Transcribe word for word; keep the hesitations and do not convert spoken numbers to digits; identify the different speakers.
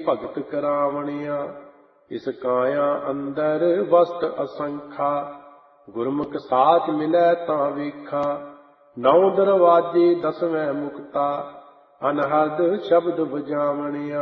Speaker 1: ਭਗਤ ਕਰਾਵਣਿਆ। ਇਸ ਕਾਇਆ ਅੰਦਰ ਵਸਤ ਅਸੰਖਾ, ਗੁਰਮੁਖ ਸਾਚ ਮਿਲੈ ਤਾਂ ਵੇਖਾ। ਨੌ ਦਰਵਾਜੇ ਦਸਵੇਂ ਮੁਕਤਾ, ਅਨਹਦ ਸ਼ਬਦ ਬਜਾਵਣਿਆ।